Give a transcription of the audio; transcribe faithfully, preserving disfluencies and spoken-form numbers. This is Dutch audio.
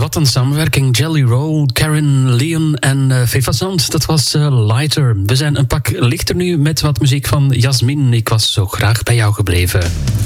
Wat een samenwerking. Jelly Roll, Karen Leon en uh, Feva Zand. Dat was uh, Lighter. We zijn een pak lichter nu met wat muziek van Jasmin. Ik was zo graag bij jou gebleven.